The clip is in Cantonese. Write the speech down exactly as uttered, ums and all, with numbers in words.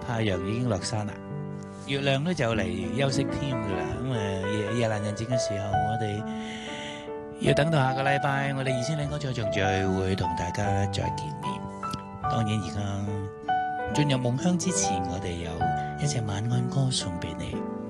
太陽已經落山啦，月亮都就嚟休息添噶啦。咁誒夜夜闌人靜嘅時候，我哋要等到下個禮拜，我哋二千零歌再重聚會同大家再見面。當然而家進入夢鄉之前，我哋有一隻晚安歌送俾你。